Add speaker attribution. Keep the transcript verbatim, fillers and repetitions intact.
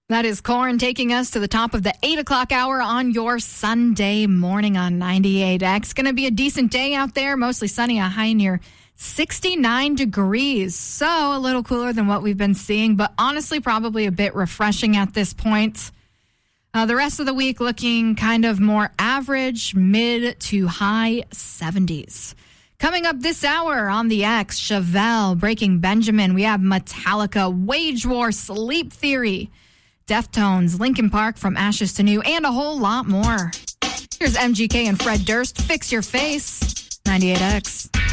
Speaker 1: That is Korn taking us to the top of the eight o'clock hour on your Sunday morning on ninety-eight X. Going to be a decent day out there, mostly sunny, a high near sixty-nine degrees. So a little cooler than what we've been seeing, but honestly probably a bit refreshing at this point. Uh, the rest of the week looking kind of more average, mid to high seventies. Coming up this hour on the X, Chevelle, Breaking Benjamin. We have Metallica, Wage War, Sleep Theory, Deftones, Linkin Park, From Ashes to New, and a whole lot more. Here's M G K and Fred Durst, Fix Your Face, ninety-eight X.